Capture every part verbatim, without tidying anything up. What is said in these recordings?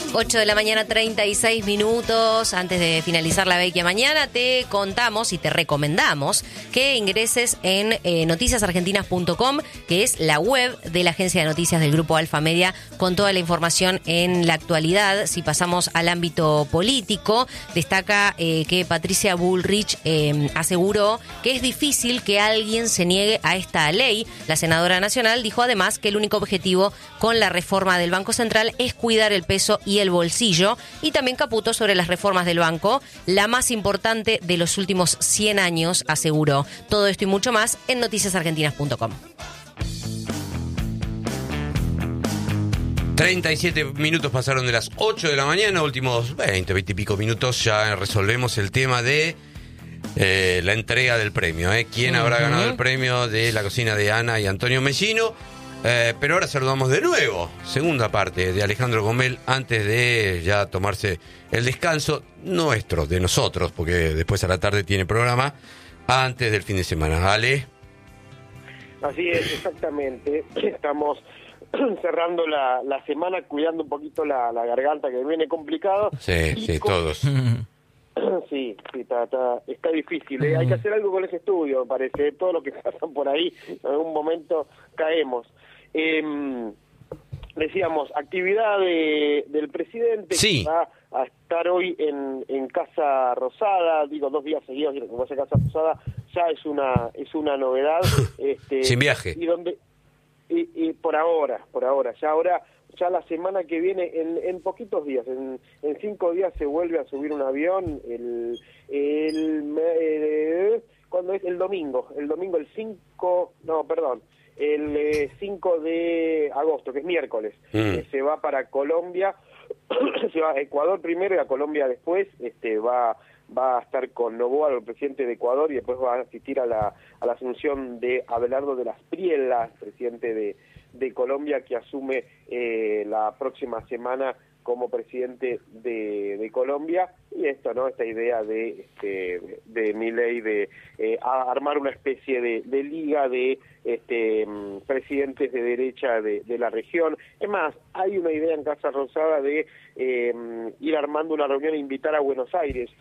ocho de la mañana, treinta y seis minutos. Antes de finalizar la Vecchia Mañana, te contamos y te recomendamos que ingreses en eh, noticias argentinas punto com, que es la web de la agencia de noticias del Grupo Alfa Media, con toda la información en la actualidad. Si pasamos al ámbito político, destaca eh, que Patricia Bullrich eh, aseguró que es difícil que alguien se niegue a esta ley. La senadora nacional dijo además que el único objetivo con la reforma del Banco Central es cuidar el peso y el bolsillo, y también Caputo sobre las reformas del banco, la más importante de los últimos cien años, aseguró. Todo esto y mucho más en noticias argentinas punto com. treinta y siete minutos pasaron de las ocho de la mañana, últimos veinte, veinte y pico minutos, ya resolvemos el tema de eh, la entrega del premio. ¿eh? ¿Quién uh-huh. habrá ganado el premio de la cocina de Ana y Antonio Mellino? Eh, pero ahora saludamos de nuevo, segunda parte de Alejandro Gomel, antes de ya tomarse el descanso nuestro, de nosotros, porque después a la tarde tiene programa, antes del fin de semana. Ale. Así es, exactamente. Estamos cerrando la, la semana, cuidando un poquito la, la garganta, que viene complicado. Sí, sí, con... todos. Sí, sí, está, está, está difícil. ¿eh? Hay que hacer algo con ese estudio, me parece. Todo lo que pasan por ahí, en algún momento caemos. Eh, decíamos, actividad de, del presidente, sí. que va a estar hoy en, en Casa Rosada, digo, dos días seguidos, como hace Casa Rosada, ya es una es una novedad. este, Sin viaje. Y donde y, y por ahora, por ahora, ya ahora, ya la semana que viene, en, en poquitos días, en, en cinco días se vuelve a subir un avión, el, el, el ¿cuándo es? El domingo, el domingo el cinco, no, perdón, el eh, cinco de agosto, que es miércoles, mm. eh, se va para Colombia, se va a Ecuador primero y a Colombia después, este va va a estar con Noboa, el presidente de Ecuador, y después va a asistir a la a la asunción de Abelardo de las Prielas, presidente de, de Colombia, que asume eh, la próxima semana como presidente de, de Colombia. Y esto, ¿no? Esta idea de este, de Milei de eh, armar una especie de, de liga de este presidentes de derecha de, de la región. Es más, hay una idea en Casa Rosada de eh, ir armando una reunión e invitar a Buenos Aires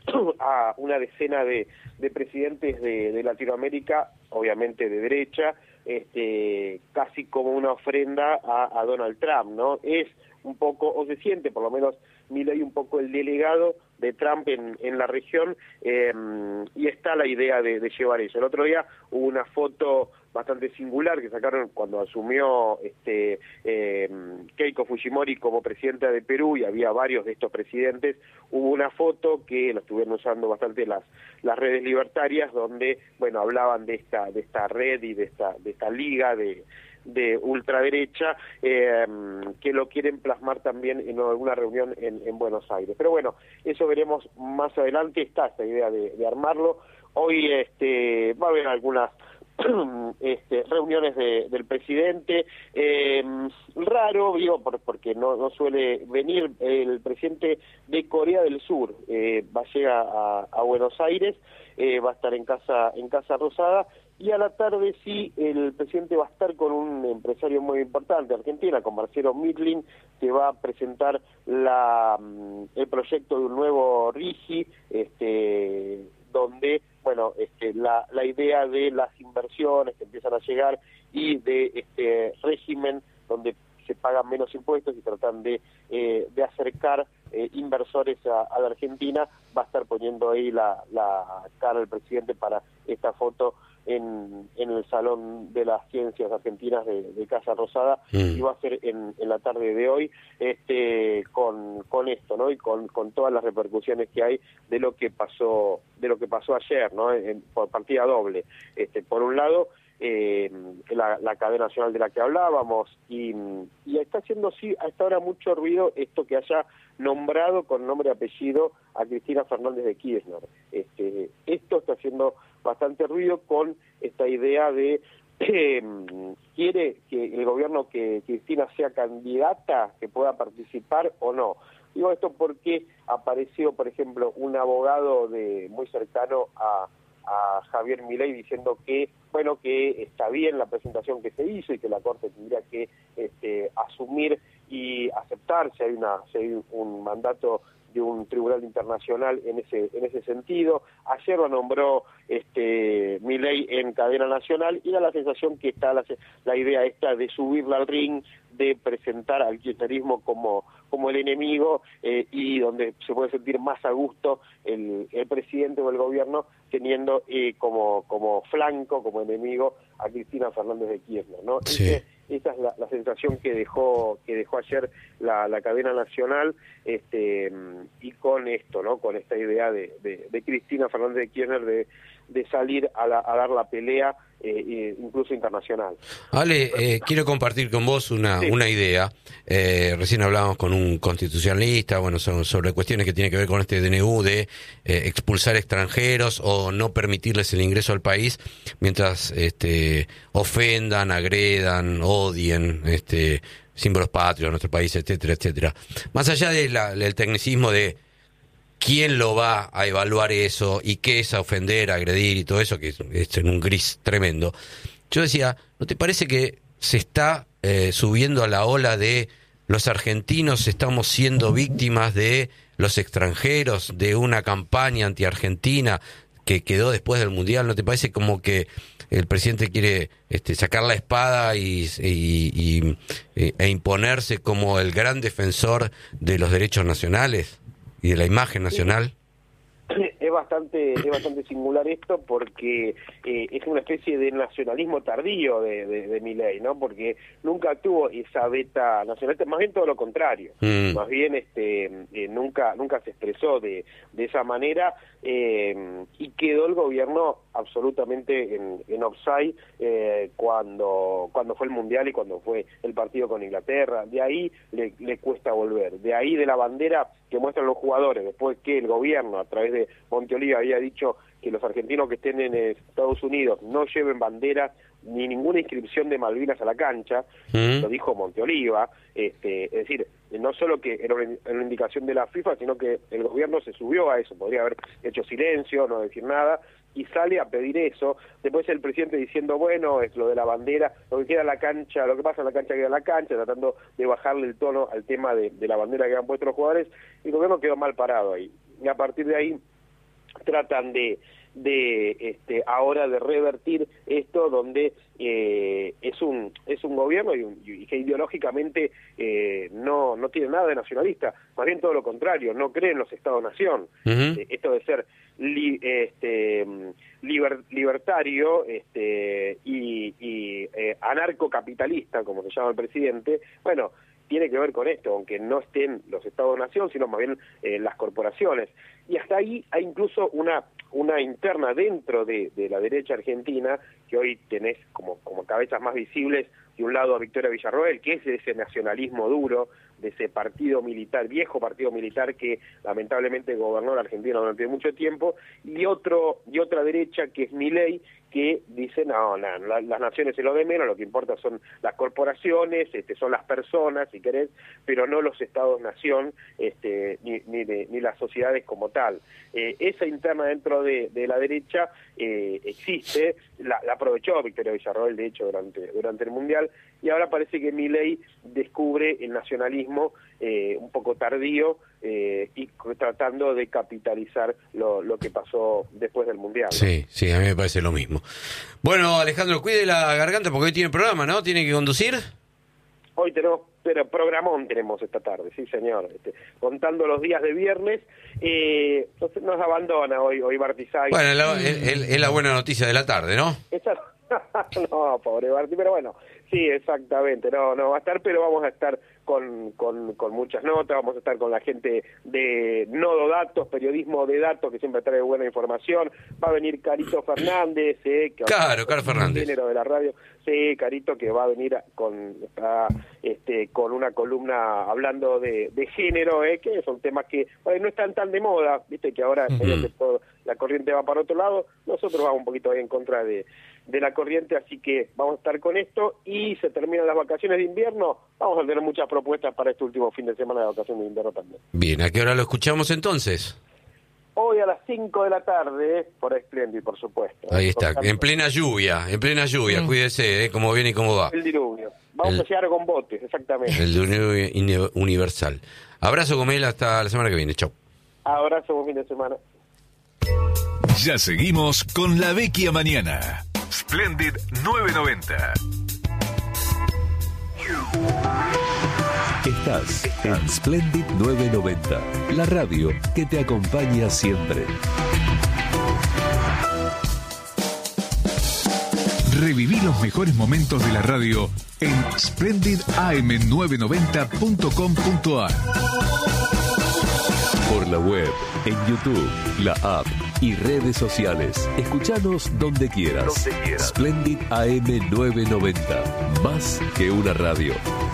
a una decena de, de presidentes de, de Latinoamérica, obviamente de derecha, este, casi como una ofrenda a, a Donald Trump, ¿no? Es un poco, o se siente por lo menos Milei un poco el delegado de Trump en, en la región, eh, y está la idea de, de llevar eso. El otro día hubo una foto bastante singular que sacaron cuando asumió este eh, Keiko Fujimori como presidenta de Perú, y había varios de estos presidentes. Hubo una foto que la estuvieron usando bastante las las redes libertarias, donde bueno hablaban de esta de esta red y de esta de esta liga de de ultraderecha, eh, que lo quieren plasmar también en alguna reunión en, en Buenos Aires. Pero bueno, eso veremos más adelante. Está esta idea de, de armarlo. Hoy este va a haber algunas este, reuniones de, del presidente, eh, raro, digo, por, porque no, no suele venir el presidente de Corea del Sur, eh, va a llegar a, a Buenos Aires, eh, va a estar en casa en Casa Rosada, y a la tarde sí el presidente va a estar con un empresario muy importante de Argentina, con Marcelo Midlin, que va a presentar la el proyecto de un nuevo RIGI, este, donde bueno, este, la, la idea de las inversiones que empiezan a llegar y de este régimen donde se pagan menos impuestos y tratan de, eh, de acercar eh, inversores a, a la Argentina, va a estar poniendo ahí la, la cara del presidente para esta foto en, en el Salón de las Ciencias Argentinas de, de Casa Rosada, mm. y va a ser en, en la tarde de hoy, este, con, con esto, ¿no? Y con, con todas las repercusiones que hay de lo que pasó, de lo que pasó ayer, ¿no? En, por partida doble. Este, por un lado, eh, la, la cadena nacional de la que hablábamos, y, y está haciendo sí a esta hora mucho ruido esto que haya nombrado con nombre y apellido a Cristina Fernández de Kirchner. Este, esto está haciendo bastante ruido con esta idea de eh, quiere que el gobierno, que Cristina sea candidata, que pueda participar o no. Digo esto porque apareció, por ejemplo, un abogado de muy cercano a a Javier Milei diciendo que, bueno, que está bien la presentación que se hizo y que la Corte tendría que este, asumir y aceptar si hay, una, si hay un mandato de un tribunal internacional en ese en ese sentido. Ayer lo nombró este Milei en cadena nacional y da la sensación que está la, la idea esta de subirla al ring, de presentar al kirchnerismo como como el enemigo eh, y donde se puede sentir más a gusto el, el presidente o el gobierno teniendo eh, como como flanco, como enemigo a Cristina Fernández de Kirchner, ¿no? Sí. Ese, esa es la, la sensación que dejó que dejó ayer la, la cadena nacional, este y con esto, ¿no? Con esta idea de, de, de Cristina Fernández de Kirchner de, de salir a, la, a dar la pelea, eh, incluso internacional. Ale, eh, quiero compartir con vos una, sí. una idea. Eh, recién hablábamos con un constitucionalista, bueno, sobre, sobre cuestiones que tienen que ver con este D N U de eh, expulsar extranjeros o no permitirles el ingreso al país mientras este, ofendan, agredan, odien, este, símbolos patrios de nuestro país, etcétera, etcétera. Más allá de la, del tecnicismo de quién lo va a evaluar eso y qué es a ofender, agredir y todo eso, que es, es en un gris tremendo. Yo decía, ¿no te parece que se está eh, subiendo a la ola de los argentinos estamos siendo víctimas de los extranjeros, de una campaña anti-argentina que quedó después del Mundial? ¿No te parece como que el presidente quiere este, sacar la espada y, y, y, e imponerse como el gran defensor de los derechos nacionales y de la imagen nacional? Es bastante es bastante singular esto porque eh, es una especie de nacionalismo tardío de, de, de Milei, ¿no? Porque nunca tuvo esa beta nacionalista, más bien todo lo contrario. Mm. Más bien este eh, nunca nunca se expresó de, de esa manera eh, y quedó el gobierno absolutamente en, en offside eh, cuando cuando fue el Mundial y cuando fue el partido con Inglaterra. De ahí le, le cuesta volver. De ahí de la bandera que muestran los jugadores después que el gobierno a través de Monteoliva había dicho que los argentinos que estén en Estados Unidos no lleven banderas ni ninguna inscripción de Malvinas a la cancha, mm. lo dijo Monteoliva, este, es decir, no solo que era una, una indicación de la FIFA, sino que el gobierno se subió a eso, podría haber hecho silencio, no decir nada, y sale a pedir eso. Después el presidente diciendo, bueno, es lo de la bandera, lo que queda en la cancha, lo que pasa en la cancha queda en la cancha, tratando de bajarle el tono al tema de, de la bandera que han puesto los jugadores, y el gobierno quedó mal parado ahí. Y a partir de ahí tratan de de este ahora de revertir esto, donde eh, es un es un gobierno y, un, y que ideológicamente eh, no no tiene nada de nacionalista, más bien todo lo contrario, no cree en los Estados-nación. Uh-huh. eh, esto de ser li, este liber, libertario este y, y eh, anarcocapitalista, como se llama el presidente, bueno, tiene que ver con esto, aunque no estén los Estados-nación, sino más bien eh, las corporaciones. Y hasta ahí hay incluso una una interna dentro de, de la derecha argentina, que hoy tenés como, como cabezas más visibles, de un lado a Victoria Villarroel, que es de ese nacionalismo duro, de ese partido militar, viejo partido militar que lamentablemente gobernó la Argentina durante mucho tiempo, y otro y otra derecha que es Milei, que dice, no, no la, las naciones es lo de menos, lo que importa son las corporaciones, este, son las personas, si querés, pero no los estados-nación, este, ni, ni, de, ni las sociedades como tal. Eh, esa interna dentro de, de la derecha eh, existe, la, la aprovechó Victoria Villarroel, de hecho, durante, durante el Mundial, y ahora parece que Milei descubre el nacionalismo eh, un poco tardío eh, y tratando de capitalizar lo, lo que pasó después del Mundial, ¿no? Sí, sí, a mí me parece lo mismo. Bueno, Alejandro, cuide la garganta porque hoy tiene programa, ¿no? ¿Tiene que conducir? Hoy tenemos, pero programón tenemos esta tarde, sí señor, este, contando los días de viernes, eh, nos, nos abandona hoy hoy Bartizay. Bueno, es la, es, es la buena noticia de la tarde, ¿no? Esa, no, pobre Barti, pero bueno, sí, exactamente, no, no va a estar, pero vamos a estar con, con, con muchas notas, vamos a estar con la gente de Nodo Datos, periodismo de datos, que siempre trae buena información, va a venir Carito Fernández, eh, que claro, Carlos Fernández, género de la radio, sí, Carito, que va a venir con a, este con una columna hablando de, de género, eh, que son temas que bueno, no están tan de moda, viste que ahora uh-huh. que todo, la corriente va para otro lado, nosotros vamos un poquito ahí en contra de de la corriente, así que vamos a estar con esto y se terminan las vacaciones de invierno, vamos a tener muchas propuestas para este último fin de semana de vacaciones de invierno también. Bien, ¿a qué hora lo escuchamos entonces? Hoy a las cinco de la tarde, por Splendid, por supuesto. Ahí está, en plena lluvia, en plena lluvia, mm. cuídese, ¿eh? Cómo viene y cómo va. El diluvio. Vamos El- a llegar con botes, exactamente. El de Uni- Uni- Universal. Abrazo, Gomel, hasta la semana que viene. Chau. Abrazo, buen fin de semana. Ya seguimos con La Vecchia Mañana. Splendid nueve noventa. Estás en Splendid nueve noventa, la radio que te acompaña siempre. Reviví los mejores momentos de la radio en splendid a m nueve noventa punto com punto a r. Por la web, en YouTube, la app y redes sociales. Escuchanos donde quieras. Donde quieras. Splendid A M nueve noventa, más que una radio.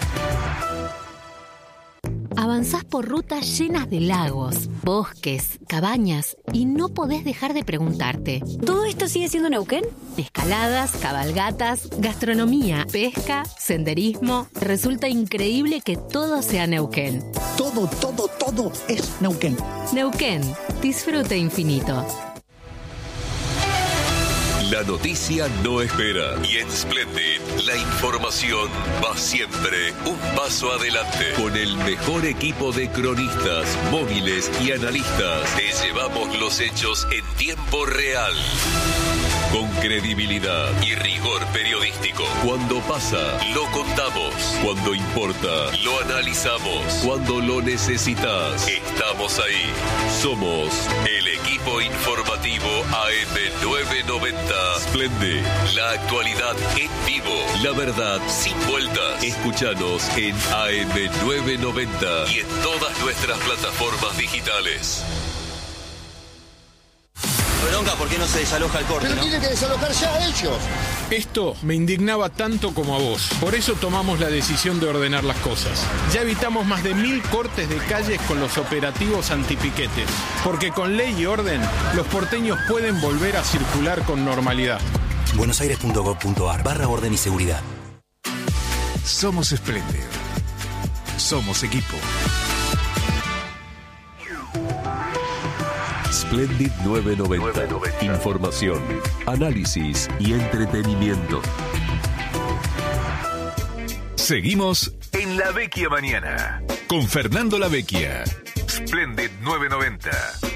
Avanzás por rutas llenas de lagos, bosques, cabañas y no podés dejar de preguntarte. ¿Todo esto sigue siendo Neuquén? Escaladas, cabalgatas, gastronomía, pesca, senderismo. Resulta increíble que todo sea Neuquén. Todo, todo, todo es Neuquén. Neuquén, disfrute infinito. La noticia no espera. Y en Splendid, la información va siempre un paso adelante. Con el mejor equipo de cronistas, móviles y analistas, te llevamos los hechos en tiempo real. Con credibilidad y rigor periodístico. Cuando pasa, lo contamos. Cuando importa, lo analizamos. Cuando lo necesitas, estamos ahí. Somos el equipo informativo A M nueve noventa. Splendid, la actualidad en vivo. La verdad sin vueltas. Escúchanos en A M nueve noventa y en todas nuestras plataformas digitales. Bronca, ¿por qué no se desaloja el corte? Pero ¿no? tienen que desalojar ya ellos. Esto me indignaba tanto como a vos. Por eso tomamos la decisión de ordenar las cosas. Ya evitamos más de mil cortes de calles con los operativos antipiquetes. Porque con ley y orden, los porteños pueden volver a circular con normalidad. buenosaires punto gov punto a r barra orden y seguridad. Somos Splendid. Somos equipo. Splendid nueve noventa. Información, análisis y entretenimiento. Seguimos en La Vecchia Mañana con Fernando La Vecchia. Splendid nueve noventa.